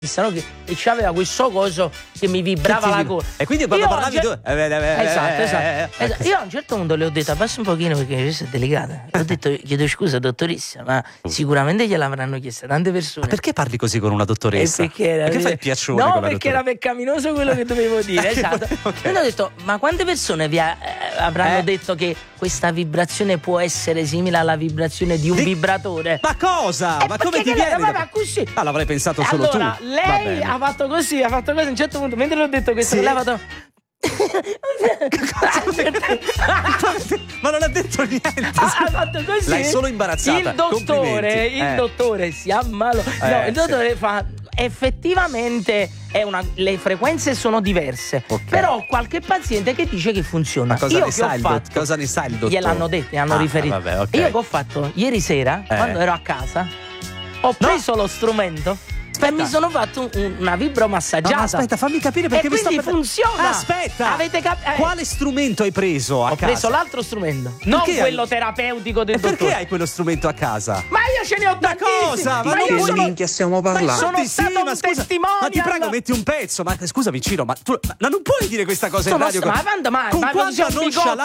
no? Che c'aveva questo coso che mi vibrava la gola. E quindi quando parlavi tu Esatto. Io a un certo punto le ho detto abbassa un pochino perché questa è delicata. Ho detto chiedo scusa dottoressa, ma sicuramente gliel'avranno chiesta tante persone. Ma perché parli così con una dottoressa? Perché fai il piaccione? No, perché era peccaminoso quello che dovevo dire. Esatto. Okay. E ho detto ma quante persone vi avranno detto che questa vibrazione può essere simile alla vibrazione di un vibratore? Ma cosa? Ma come ti viene? Ma così. Ah, l'avrei pensato solo tu. Allora, lei ha fatto così, a un certo punto, mentre l'ho detto questo, lei ha fatto. Ma non ha detto niente. Ha fatto così. L'hai solo imbarazzata. Il dottore si ammalò. No, il dottore fa. Effettivamente le frequenze sono diverse, però ho qualche paziente che dice che funziona. Ma cosa Io ne sa cosa ne sa il dottore? Gliel'hanno detto, hanno riferito. Vabbè, okay. Io che ho fatto ieri sera, quando ero a casa, ho preso lo strumento e mi sono fatto una vibromassaggiata. No, aspetta, fammi capire perché e quindi funziona. Aspetta, avete quale strumento hai preso a casa? Ho preso l'altro strumento, non quello terapeutico del dottore. Perché hai quello strumento a casa? Ma io ce ne ho tantissimi. Cosa? Ma io sono minchia stiamo parlando? sono stato un testimone. Ma ti prego, metti un pezzo. Ma scusami, Ciro, ma non puoi dire questa cosa in radio. Ma quando mai? Con Ma quanta così